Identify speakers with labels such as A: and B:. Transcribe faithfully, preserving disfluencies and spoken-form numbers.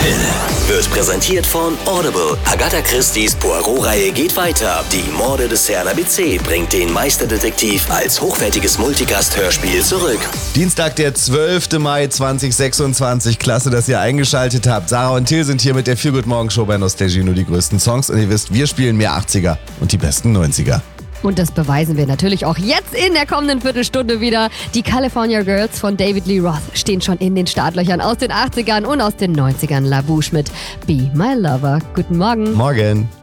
A: Hill wird präsentiert von Audible. Agatha Christie's Poirot-Reihe geht weiter. Die Morde des Herrn A B C bringt den Meisterdetektiv als hochwertiges Multicast-Hörspiel zurück.
B: Dienstag, der zwölfte Mai zweitausendsechsundzwanzig. Klasse, dass ihr eingeschaltet habt. Sarah und Till sind hier mit der Feel Good Morgen Show bei Nostalgie, nur die größten Songs. Und ihr wisst, wir spielen mehr achtziger und die besten neunziger.
C: Und das beweisen wir natürlich auch jetzt in der kommenden Viertelstunde wieder. Die California Girls von David Lee Roth stehen schon in den Startlöchern aus den achtzigern und aus den neunzigern. La Bouche mit Be My Lover. Guten Morgen.
B: Morgen.